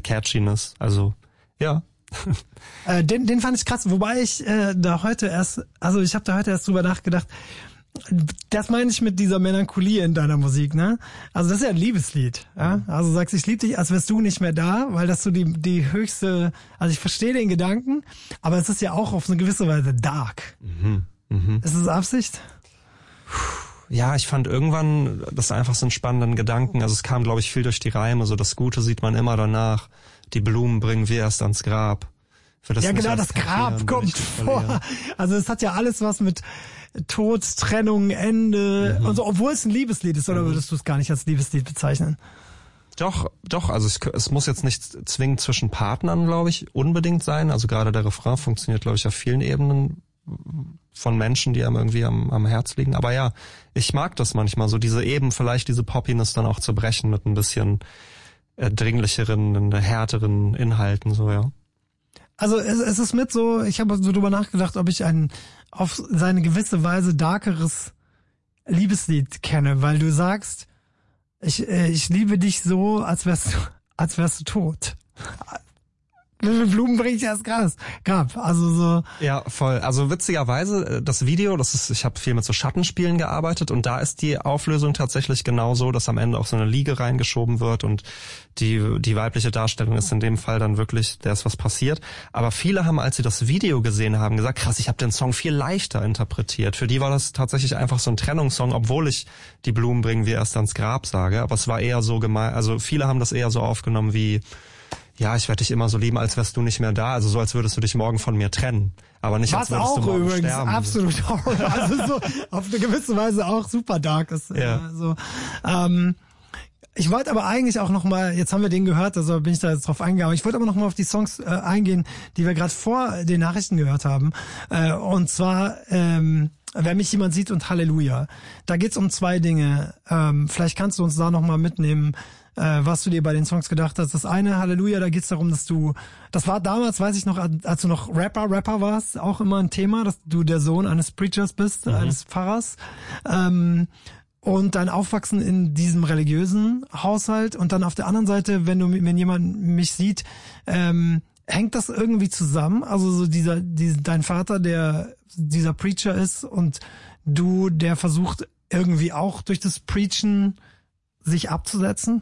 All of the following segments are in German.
Catchiness. Also, ja. Den fand ich krass, wobei ich ich habe da heute erst drüber nachgedacht. Das meine ich mit dieser Melancholie in deiner Musik, ne? Also das ist ja ein Liebeslied, ja? Also du sagst, ich liebe dich, als wärst du nicht mehr da, weil das so die höchste, also ich verstehe den Gedanken, aber es ist ja auch auf eine gewisse Weise dark. Ist es Absicht? Ja, ich fand irgendwann das einfach so einen spannenden Gedanken. Also es kam, glaube ich, viel durch die Reime. So das Gute sieht man immer danach. Die Blumen bringen wir erst ans Grab. Ja, genau, das Grab kommt vor. Also es hat ja alles was mit Tod, Trennung, Ende und so, obwohl es ein Liebeslied ist, oder würdest du es gar nicht als Liebeslied bezeichnen? Doch, also es muss jetzt nicht zwingend zwischen Partnern, glaube ich, unbedingt sein. Also gerade der Refrain funktioniert, glaube ich, auf vielen Ebenen von Menschen, die einem irgendwie am Herz liegen. Aber ja, ich mag das manchmal so, vielleicht diese Poppiness dann auch zu brechen mit ein bisschen dringlicheren, härteren Inhalten, so, ja. Also es ist mit so, ich habe so drüber nachgedacht, ob ich ein auf seine gewisse Weise darkeres Liebeslied kenne, weil du sagst, ich liebe dich so, als wärst du tot. Blumen bringe ich erst Grab. Also so. Ja, voll. Also witzigerweise, das Video, ich habe viel mit so Schattenspielen gearbeitet und da ist die Auflösung tatsächlich genauso, dass am Ende auch so eine Liege reingeschoben wird und die weibliche Darstellung ist in dem Fall dann wirklich, da ist was passiert. Aber viele haben, als sie das Video gesehen haben, gesagt, krass, ich habe den Song viel leichter interpretiert. Für die war das tatsächlich einfach so ein Trennungssong, obwohl ich die Blumen bringen wir erst ans Grab sage. Aber es war eher so gemein, also viele haben das eher so aufgenommen wie, ja, ich werde dich immer so lieben, als wärst du nicht mehr da. Also so, als würdest du dich morgen von mir trennen. Aber nicht, als würdest du morgen sterben. Was auch übrigens absolut auch, also so auf eine gewisse Weise auch super dark ist. Ja. So. Ich wollte aber eigentlich auch nochmal, jetzt haben wir den gehört, also bin ich da jetzt drauf eingegangen, ich wollte aber nochmal auf die Songs eingehen, die wir gerade vor den Nachrichten gehört haben. Und zwar Wer mich jemand sieht und Halleluja. Da geht's um zwei Dinge. Vielleicht kannst du uns da nochmal mitnehmen, was du dir bei den Songs gedacht hast. Das eine, Halleluja, da geht's darum, das war damals, weiß ich noch, als du noch Rapper warst, auch immer ein Thema, dass du der Sohn eines Preachers bist, eines Pfarrers. Und dein Aufwachsen in diesem religiösen Haushalt und dann auf der anderen Seite, wenn jemand mich sieht, hängt das irgendwie zusammen? Also so dein Vater, der dieser Preacher ist und du, der versucht irgendwie auch durch das Preachen sich abzusetzen?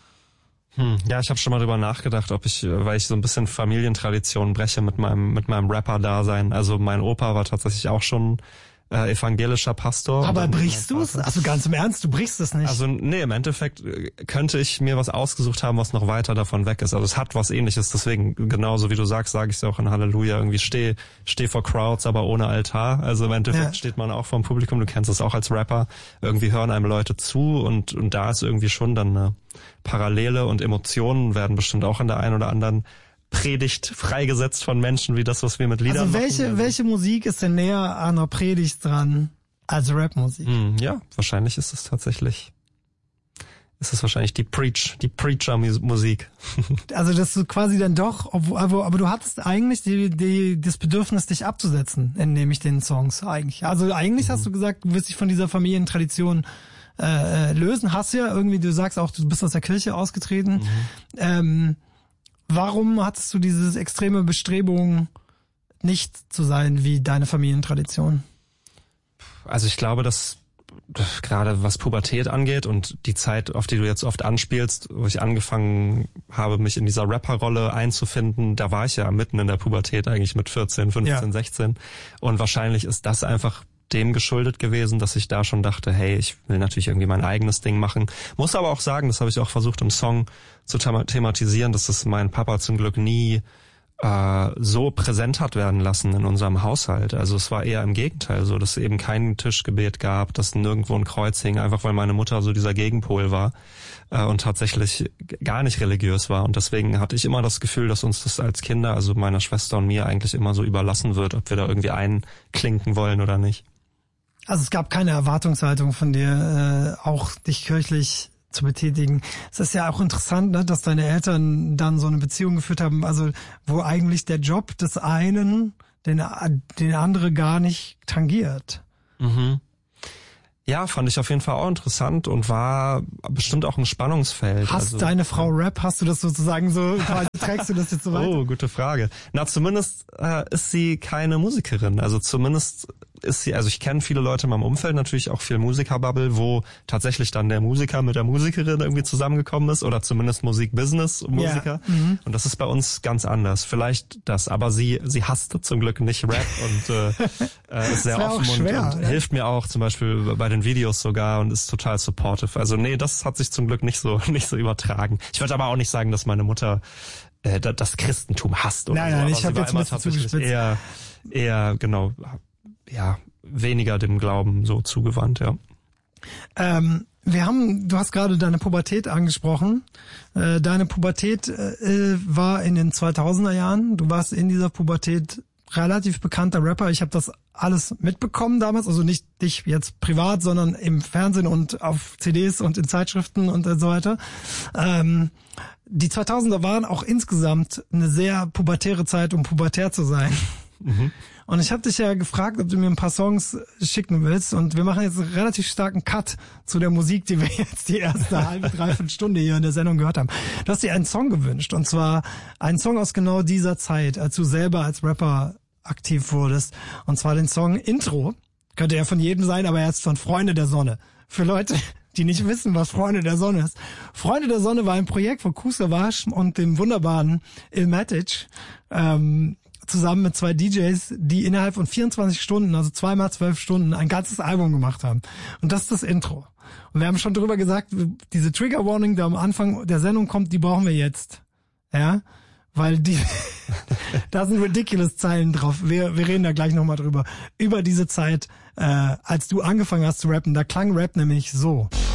Ja, ich habe schon mal drüber nachgedacht, weil ich so ein bisschen Familientradition breche mit meinem Rapper-Dasein. Also mein Opa war tatsächlich auch schon evangelischer Pastor. Aber brichst du es? Also ganz im Ernst, du brichst es nicht? Also nee, im Endeffekt könnte ich mir was ausgesucht haben, was noch weiter davon weg ist. Also es hat was Ähnliches, deswegen genauso wie du sagst, sage ich es auch in Halleluja, irgendwie steh vor Crowds, aber ohne Altar. Also im Endeffekt steht man auch vor dem Publikum, du kennst es auch als Rapper, irgendwie hören einem Leute zu und da ist irgendwie schon dann eine Parallele und Emotionen werden bestimmt auch in der einen oder anderen Predigt freigesetzt von Menschen, wie das, was wir mit Liedern machen. Also welche Musik ist denn näher an einer Predigt dran als Rapmusik? Ja, wahrscheinlich ist es wahrscheinlich die Preacher-Musik. Also dass du quasi dann doch, aber du hattest eigentlich das Bedürfnis, dich abzusetzen, entnehme ich den Songs eigentlich. Also eigentlich hast du gesagt, du willst dich von dieser Familientradition lösen. Hast ja irgendwie, du sagst auch, du bist aus der Kirche ausgetreten. Warum hattest du diese extreme Bestrebung, nicht zu sein wie deine Familientradition? Also ich glaube, dass gerade was Pubertät angeht und die Zeit, auf die du jetzt oft anspielst, wo ich angefangen habe, mich in dieser Rapper-Rolle einzufinden, da war ich ja mitten in der Pubertät eigentlich mit 14, 15, 16. Und wahrscheinlich ist das einfach dem geschuldet gewesen, dass ich da schon dachte, hey, ich will natürlich irgendwie mein eigenes Ding machen. Muss aber auch sagen, das habe ich auch versucht im Song zu thematisieren, dass das mein Papa zum Glück nie so präsent hat werden lassen in unserem Haushalt. Also es war eher im Gegenteil so, dass es eben kein Tischgebet gab, dass nirgendwo ein Kreuz hing, einfach weil meine Mutter so dieser Gegenpol war und tatsächlich gar nicht religiös war. Und deswegen hatte ich immer das Gefühl, dass uns das als Kinder, also meiner Schwester und mir, eigentlich immer so überlassen wird, ob wir da irgendwie einklinken wollen oder nicht. Also es gab keine Erwartungshaltung von dir, auch dich kirchlich zu betätigen. Es ist ja auch interessant, ne, dass deine Eltern dann so eine Beziehung geführt haben, also wo eigentlich der Job des einen den andere gar nicht tangiert. Ja, fand ich auf jeden Fall auch interessant und war bestimmt auch ein Spannungsfeld. Hasst deine Frau Rap? Hast du das sozusagen so, trägst du das jetzt so weiter? Oh, gute Frage. Na, zumindest ist sie keine Musikerin. Also zumindest ist sie, also ich kenne viele Leute in meinem Umfeld, natürlich auch viel Musikerbubble, wo tatsächlich dann der Musiker mit der Musikerin irgendwie zusammengekommen ist oder zumindest Musikbusiness-Musiker. Ja. Und das ist bei uns ganz anders. Vielleicht das, aber sie hasst zum Glück nicht Rap und ist sehr offen schwer, und hilft mir auch zum Beispiel bei den Videos sogar und ist total supportive. Also nee, das hat sich zum Glück nicht so übertragen. Ich würde aber auch nicht sagen, dass meine Mutter das Christentum hasst oder nein, so. ich habe jetzt ein bisschen zugespitzt. Eher genau, ja, weniger dem Glauben so zugewandt, ja. Du hast gerade deine Pubertät angesprochen. Deine Pubertät war in den 2000er Jahren. Du warst in dieser Pubertät relativ bekannter Rapper. Ich habe das alles mitbekommen damals, also nicht dich jetzt privat, sondern im Fernsehen und auf CDs und in Zeitschriften und so weiter. Die 2000er waren auch insgesamt eine sehr pubertäre Zeit, um pubertär zu sein. Mhm. Und ich habe dich ja gefragt, ob du mir ein paar Songs schicken willst. Und wir machen jetzt einen relativ starken Cut zu der Musik, die wir jetzt die erste halbe, dreiviertel Stunde hier in der Sendung gehört haben. Du hast dir einen Song gewünscht. Und zwar einen Song aus genau dieser Zeit, als du selber als Rapper aktiv wurdest. Und zwar den Song Intro. Könnte ja von jedem sein, aber er ist von Freunde der Sonne. Für Leute, die nicht wissen, was Freunde der Sonne ist. Freunde der Sonne war ein Projekt von Kool Savas und dem wunderbaren Illmatic. Zusammen mit zwei DJs, die innerhalb von 24 Stunden, also 2x12 Stunden, ein ganzes Album gemacht haben. Und das ist das Intro. Und wir haben schon drüber gesagt, diese Trigger Warning, die am Anfang der Sendung kommt, die brauchen wir jetzt. Ja? Weil da sind ridiculous Zeilen drauf. Wir reden da gleich nochmal drüber. Über diese Zeit, als du angefangen hast zu rappen, da klang Rap nämlich so.